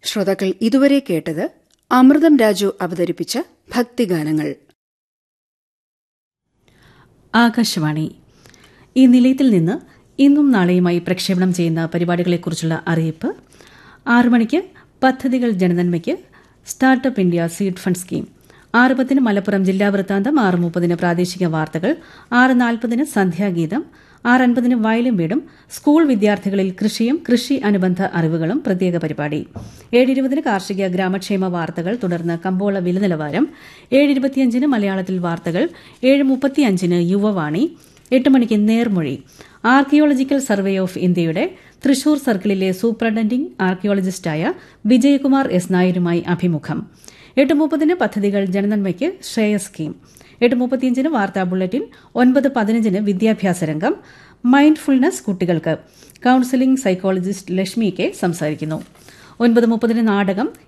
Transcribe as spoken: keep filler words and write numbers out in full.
ശ്രോതാക്കൾ ഇതുവരെ കേട്ടത് അമൃതം രാജു അവതരിപ്പിച്ച ഭക്തിഗാനങ്ങൾ. ആകാശവാണി. ഈ നിലയത്തിൽ നിന്ന് ഇന്നും നാളെയുമായി പ്രക്ഷേപണം ചെയ്യുന്ന പരിപാടികളെക്കുറിച്ചുള്ള അറിയിപ്പ്. ആറു മണിക്ക് പദ്ധതികൾ ജനനന്മയ്ക്ക് startup India seed fund scheme. ആറ് പത്തിന് മലപ്പുറം ജില്ലാ വൃത്താന്തം. ആറ് മുപ്പതിന് പ്രാദേശിക വാർത്തകൾ. ആറ് നാൽപ്പതിന് സന്ധ്യാഗീതം. ആറ് അൻപതിന് വയലും വീടും. സ്കൂൾ വിദ്യാർത്ഥികളിൽ കൃഷിയും കൃഷി അനുബന്ധ അറിവുകളും പ്രത്യേക പരിപാടി. ഏഴ് ഇരുപതിന് കാർഷിക ഗ്രാമക്ഷേമ വാർത്തകൾ. തുടർന്ന് കമ്പോള വില നിലവാരം. ഏഴ് ഇരുപത്തിയഞ്ചിന് മലയാളത്തിൽ വാർത്തകൾ. ഏഴ് മുപ്പത്തിയഞ്ചിന് യുവവാണി. എട്ട് മണിക്ക് നേർമൊഴി. ആർക്കിയോളജിക്കൽ സർവേ ഓഫ് ഇന്ത്യയുടെ തൃശൂർ സർക്കിളിലെ സൂപ്രണ്ടന്റിംഗ് ആർക്കിയോളജിസ്റ്റായ വിജയകുമാർ എസ് നായരുമായി അഭിമുഖം. എട്ട് മുപ്പതിന് പദ്ധതികൾ ജനനന്മയ്ക്ക് ശ്രേയസ് സ്കീം. എട്ട് മുപ്പത്തിയഞ്ചിന് വാർത്താ ബുള്ളറ്റിൻ. ഒൻപത് പതിനഞ്ചിന് വിദ്യാഭ്യാസ രംഗം. മൈൻഡ്ഫുൾനെസ് കുട്ടികൾക്ക്. കൌൺസിലിംഗ് സൈക്കോളജിസ്റ്റ് ലക്ഷ്മി കെ സംസാരിക്കുന്നു. ഒൻപത് മുപ്പതിന് നാടകം